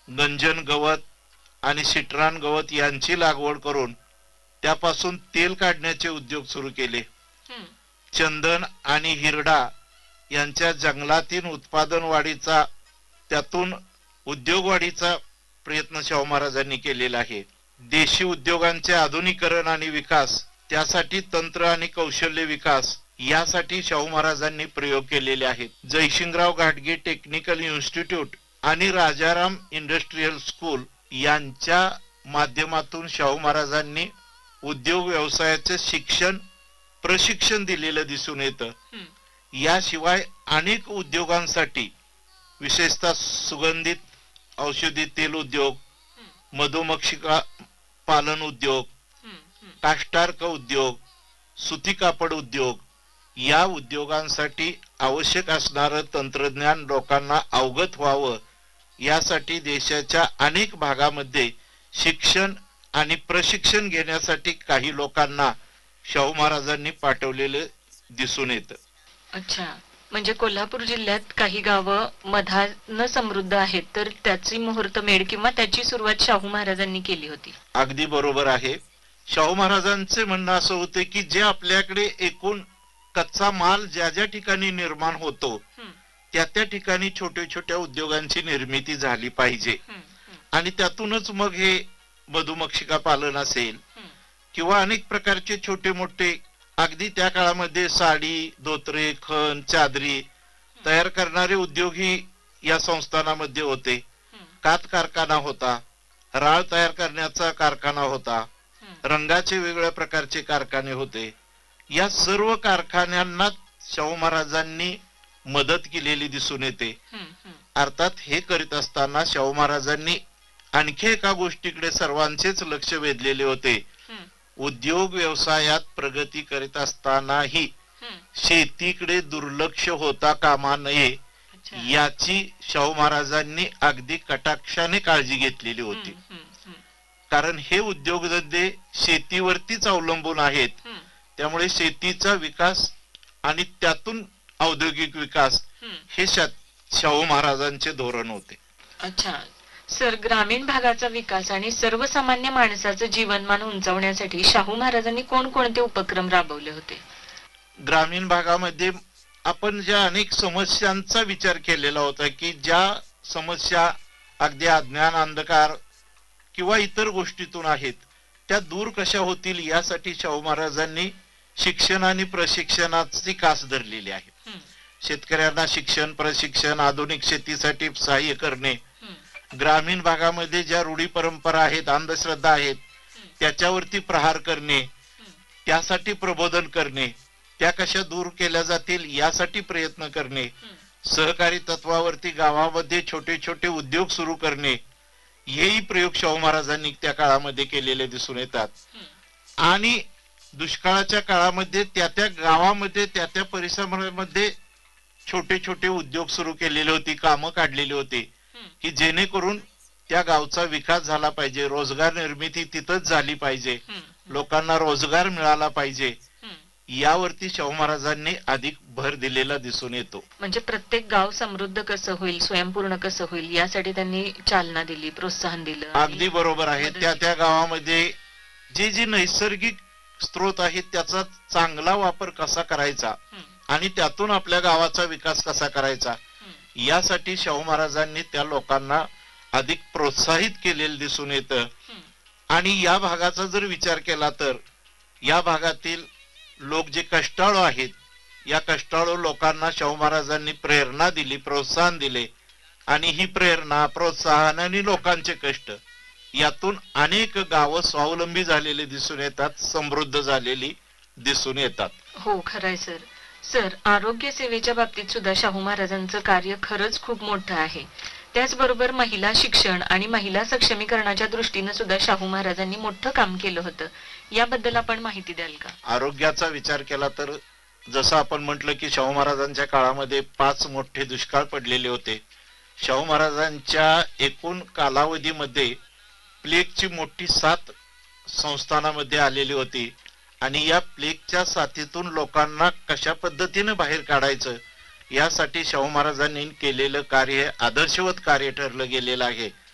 गंजन गवत आणि सिट्रान गवत यांची लागवड करून त्यापासून तेल काढण्याचे उद्योग सुरू केले. चंदन आणि हिरडा यांच्या जंगलातील उत्पादन वाढीचा, त्यातून उद्योग वाढीचा प्रयत्न शाहू महाराजांनी केलेला आहे. देशी उद्योगांचे आधुनिकीकरण आणि विकास, त्यासाठी तंत्र आणि कौशल्य विकास यासाठी शाहू महाराजांनी प्रयोग केलेले आहेत. जयसिंगराव घाटगे टेक्निकल इन्स्टिट्यूट आणि राजाराम इंडस्ट्रियल स्कूल यांच्या माध्यमातून शाहू महाराजांनी उद्योग व्यवसायाचे प्रशिक्षण दिलेलं दिसून येतं. याशिवाय अनेक उद्योगांसाठी, विशेषतः सुगंधित औषधी तेल उद्योग, मधुमक्षिका पालन उद्योग, काष्टार्क उद्योग, सुती कापड उद्योग या उद्योगांसाठी आवश्यक असणारं तंत्रज्ञान लोकांना अवगत व्हावं यासाठी देशाच्या अनेक भागामध्ये शिक्षण आणि प्रशिक्षण घेण्यासाठी काही लोकांना शाहू महाराजांनी पाठवलेले दिसून येतं. अच्छा, म्हणजे कोल्हापूर जिल्ह्यात काही गावं मधानं समृद्ध आहेत, तर त्याची मुहूर्तमेढ किंवा त्याची सुरुवात शाहू महाराजांनी केली होती. अगदी बरोबर आहे. शाहू महाराजांचे म्हणणं असं होते की जे आपल्याकडे एकूण कच्चा माल ज्या ज्या ठिकाणी निर्माण होतो त्या त्या ठिकाणी छोट्या छोट्या उद्योगांची निर्मिती झाली पाहिजे, आणि त्यातूनच मग हे मधुमक्षिका पालन असेल किंवा अनेक प्रकारचे छोटे मोठे, अगदी त्या काळामध्ये साडी, धोतरे, खण, चादरी तयार करणारे उद्योगही या संस्थानामध्ये होते. कात कारखाना होता, राळ तयार करण्याचा कारखाना होता, रंगाचे वेगवेगळ्या प्रकारचे कारखाने होते. या सर्व कारखान्यांना शाहू महाराजांनी मदत केलेली दिसून येते. अर्थात हे करीत असताना शाहू महाराजांनी आणखी एका गोष्टीकडे सर्वांचेच लक्ष वेधलेले होते. उद्योग व्यवसायात प्रगती करीत असतानाही शेतीकडे दुर्लक्ष होता कामा नये याची शाहू महाराजांनी अगदी कटाक्षाने काळजी घेतलेली होती. कारण हे उद्योगधंदे शेतीवरतीच अवलंबून आहेत, त्यामुळे शेतीचा विकास आणि त्यातून औद्योगिक विकास हे शाहू महाराजांचे धोरण होते. अच्छा सर, ग्रामीण भागाचा विकास आणि सर्वसामान्य माणसाचं जीवनमान उंचावण्यासाठी शाहू महाराजांनी कोणकोणते उपक्रम राबवले होते? ग्रामीण भागामध्ये आपण ज्या अनेक समस्यांचा विचार केलेला होता की ज्या समस्या अगदी अज्ञान, अंधकार किंवा इतर गोष्टीतून आहेत त्या दूर कशा होतील यासाठी शाहू महाराजांनी शिक्षण आणि प्रशिक्षणाची कास धरलेली आहे. शेतकऱ्यांना शिक्षण, प्रशिक्षण, आधुनिक शेतीसाठी सहाय्य करणे, ग्रामीण भागामध्ये ज्या रूढी परंपरा आहेत, अंधश्रद्धा आहेत त्याच्यावरती प्रहार करणे, त्यासाठी प्रबोधन करणे, त्या कशा दूर केल्या जातील यासाठी प्रयत्न करणे, सहकारी तत्वावरती गावामध्ये छोटे छोटे उद्योग सुरू करणे, हेही प्रयोग शाहू महाराजांनी त्या काळामध्ये केलेले दिसून येतात. आणि दुष्काळाच्या काळामध्ये त्या त्या गावामध्ये, त्या त्या परिसरामध्ये छोटे छोटे उद्योग सुरू केलेले होते, कामं काढलेली होती की जेणेकरून त्या गावचा विकास झाला पाहिजे, रोजगार निर्मिती तिथंच झाली पाहिजे, लोकांना रोजगार मिळाला पाहिजे, यावरती शाहू महाराजांनी अधिक भर दिलेला दिसून येतो. म्हणजे प्रत्येक गाव समृद्ध कसं होईल, स्वयंपूर्ण कसं होईल यासाठी त्यांनी चालना दिली, प्रोत्साहन दिलं. अगदी बरोबर आहे. त्या त्या गावामध्ये जे जे नैसर्गिक स्रोत आहेत त्याचा चांगला वापर कसा करायचा आणि त्यातून आपल्या गावाचा विकास कसा करायचा यासाठी शाहू महाराजांनी त्या लोकांना अधिक प्रोत्साहित केलेलं दिसून येतं. आणि या भागाचा जर विचार केला तर या भागातील लोक जे कष्टाळू आहेत, या कष्टाळू लोकांना शाहू महाराजांनी प्रेरणा दिली, प्रोत्साहन दिले, आणि ही प्रेरणा, प्रोत्साहन आणि लोकांचे कष्ट यातून अनेक गावं स्वावलंबी झालेली दिसून येतात, समृद्ध झालेली दिसून येतात. हो, खरंय सर. सर, आरोग्य सेवेच्या बाबतीत सुद्धा शाहू महाराजांचं कार्य खरंच खूप मोठं आहे. त्याचबरोबर महिला शिक्षण आणि महिला सक्षमीकरणाच्या दृष्टीने सुद्धा शाहू महाराजांनी मोठं काम केलं होतं. याबद्दल आपण माहिती द्याल का? आरोग्याचा विचार केला तर जसं आपण म्हटलं की शाहू महाराजांच्या काळामध्ये 5 मोठे दुष्काळ पडलेले होते. शाहू महाराजांच्या एकूण कालावधीमध्ये प्लेगची मोठी साथ संस्थानामध्ये आलेली होती, आणि या प्लेगच्या साथीतून लोकांना कशा पद्धतीने बाहेर काढायचं यासाठी शाहू महाराजांनी केलेलं कार्य आदर्शवत कार्य ठरलं गेलेलं आहे.